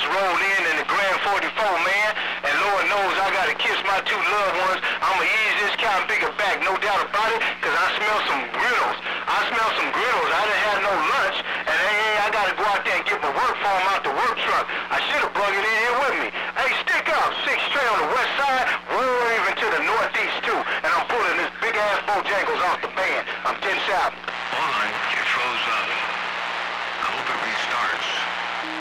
just rolled in the Grand 44, man. And Lord knows I got to kiss my two loved ones. I'm going to ease this cow bigger back, no doubt about it, because I smell some griddles. I didn't have no lunch, and hey, I got to go out there and get my work form out the work truck. I should have brought it in here with me. Hey, stick up, 6th Trail on the west side, roll even to the northeast too. And I'm pulling this big-ass Bojangles off the band. I'm 10 South.